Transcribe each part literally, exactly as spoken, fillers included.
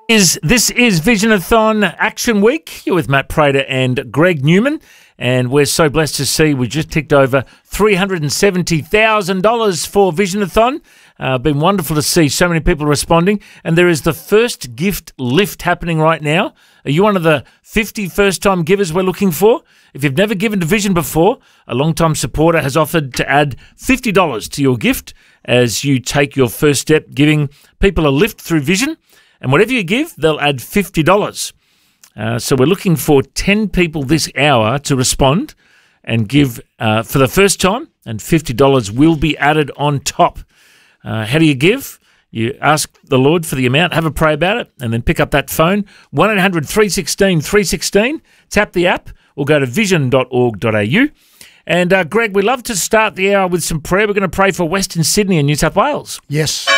Is This is Visionathon Action Week. You're with Matt Prater and Greg Newman, and we're so blessed to see we just ticked over three hundred seventy thousand dollars for Visionathon. Uh, been wonderful to see so many people responding, and there is the first gift lift happening right now. Are you one of the fifty first-time givers we're looking for? If you've never given to Vision before, a long-time supporter has offered to add fifty dollars to your gift as you take your first step, giving people a lift through Vision. And whatever you give, they'll add fifty dollars. Uh, so we're looking for ten people this hour to respond and give uh, for the first time, and fifty dollars will be added on top. Uh, how do you give? You ask the Lord for the amount, have a pray about it, and then pick up that phone, one eight hundred three one six three one six, tap the app, or go to vision dot org dot a u. And uh, Greg, we'd love to start the hour with some prayer. We're going to pray for Western Sydney and New South Wales. Yes.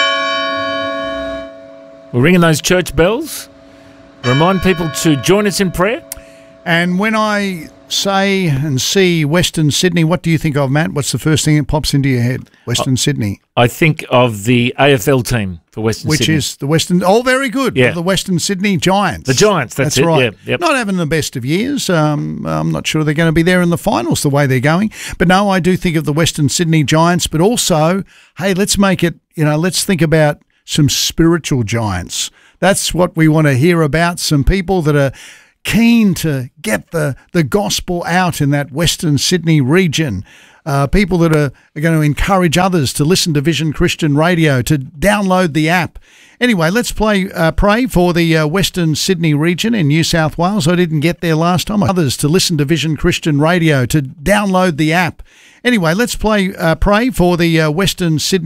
We're ringing those church bells. Remind people to join us in prayer. And when I say and see Western Sydney, what do you think of, Matt? What's the first thing that pops into your head? Western I, Sydney. I think of the A F L team for Western Which Sydney. Which is the Western... Oh, very good. Yeah. The Western Sydney Giants. The Giants, that's, that's it. right. Yeah, yep. Not having the best of years. Um, I'm not sure they're going to be there in the finals the way they're going. But no, I do think of the Western Sydney Giants. But also, hey, let's make it, you know, let's think about some spiritual giants. That's what we want to hear about, some people that are keen to get the, the gospel out in that Western Sydney region, uh, people that are, are going to encourage others to listen to Vision Christian Radio, to download the app. Anyway, let's play, uh, pray for the uh, Western Sydney region in New South Wales. I didn't get there last time. Others to listen to Vision Christian Radio, to download the app. Anyway, let's play, uh, pray for the uh, Western Sydney